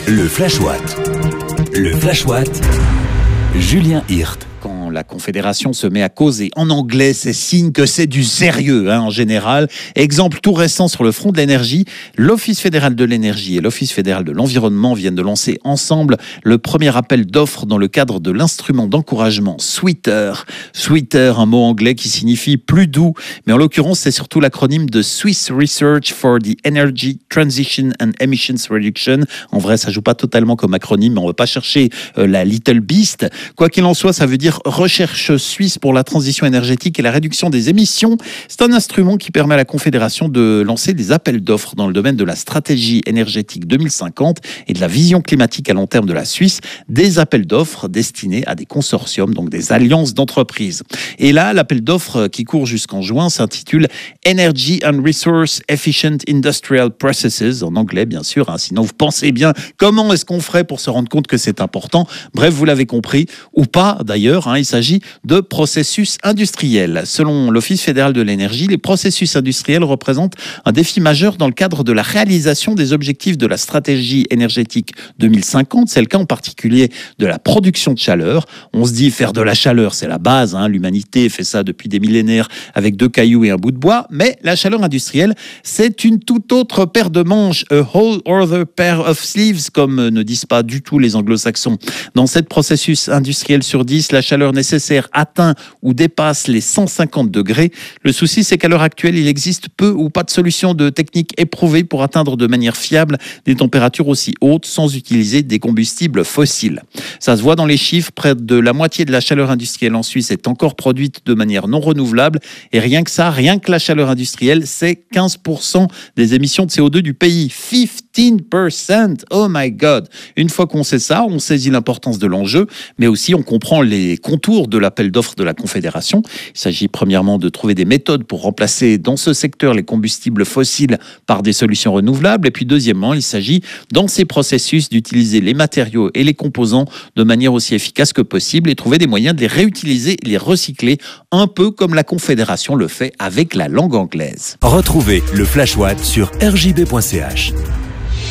Le Flash Watt. Le Flash Watt. Julien Hirt. Quand la Confédération se met à causer en anglais, c'est signe que c'est du sérieux en général. Exemple tout récent sur le front de l'énergie, l'Office fédéral de l'énergie et l'Office fédéral de l'environnement viennent de lancer ensemble le premier appel d'offres dans le cadre de l'instrument d'encouragement Sweeter. Sweeter, un mot anglais qui signifie plus doux, mais en l'occurrence c'est surtout l'acronyme de Swiss Research for the Energy Transition and Emissions Reduction. En vrai, ça joue pas totalement comme acronyme, mais on va pas chercher la Little Beast. Quoi qu'il en soit, ça veut dire recherche suisse pour la transition énergétique et la réduction des émissions. C'est un instrument qui permet à la Confédération de lancer des appels d'offres dans le domaine de la stratégie énergétique 2050 et de la vision climatique à long terme de la Suisse. Des appels d'offres destinés à des consortiums, donc des alliances d'entreprises. Et là, l'appel d'offres qui court jusqu'en juin s'intitule Energy and Resource Efficient Industrial Processes, en anglais bien sûr, sinon vous pensez bien comment est-ce qu'on ferait pour se rendre compte que c'est important. Bref, vous l'avez compris, ou pas d'ailleurs, il s'agit de processus industriels. Selon l'Office fédéral de l'énergie, les processus industriels représentent un défi majeur dans le cadre de la réalisation des objectifs de la stratégie énergétique 2050. C'est le cas en particulier de la production de chaleur. On se dit faire de la chaleur, c'est la base. L'humanité fait ça depuis des millénaires avec 2 cailloux et un bout de bois. Mais la chaleur industrielle, c'est une toute autre paire de manches. A whole other pair of sleeves, comme ne disent pas du tout les anglo-saxons. Dans cette processus industriel sur 10, la chaleur nécessaire atteint ou dépasse les 150 degrés. Le souci, c'est qu'à l'heure actuelle, il existe peu ou pas de solution de technique éprouvée pour atteindre de manière fiable des températures aussi hautes sans utiliser des combustibles fossiles. Ça se voit dans les chiffres, près de la moitié de la chaleur industrielle en Suisse est encore produite de manière non renouvelable. Et rien que la chaleur industrielle, c'est 15% des émissions de CO2 du pays. 15%! Oh my God! Une fois qu'on sait ça, on saisit l'importance de l'enjeu, mais aussi on comprend les contours de l'appel d'offres de la Confédération. Il s'agit premièrement de trouver des méthodes pour remplacer dans ce secteur les combustibles fossiles par des solutions renouvelables. Et puis deuxièmement, il s'agit dans ces processus d'utiliser les matériaux et les composants de manière aussi efficace que possible et trouver des moyens de les réutiliser et les recycler, un peu comme la Confédération le fait avec la langue anglaise. Retrouvez le Flash Watt sur rjb.ch.